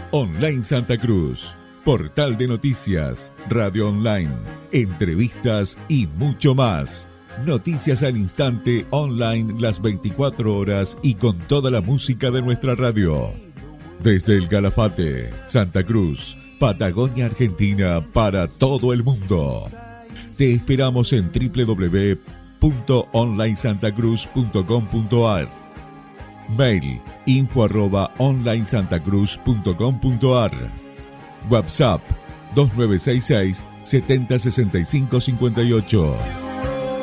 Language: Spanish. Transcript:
Online Santa Cruz, portal de noticias, radio online, entrevistas y mucho más. Noticias al instante, online las 24 horas y con toda la música de nuestra radio. Desde el Calafate, Santa Cruz, Patagonia, Argentina, para todo el mundo. Te esperamos en www.onlinesantacruz.com.ar. Mail info@onlinesantacruz.com.ar. WhatsApp 2966 706558.